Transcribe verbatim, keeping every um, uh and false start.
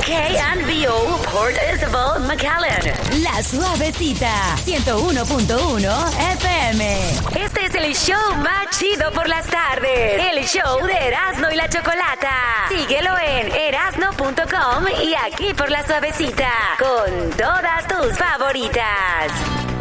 K and B O Port Isabel, McAllen. La Suavecita, ciento uno punto uno F M. Este es el show más chido por las tardes. El show de Erasmo y la Chocolata. Síguelo en erasno punto com y aquí por La Suavecita. Con todas tus favoritas.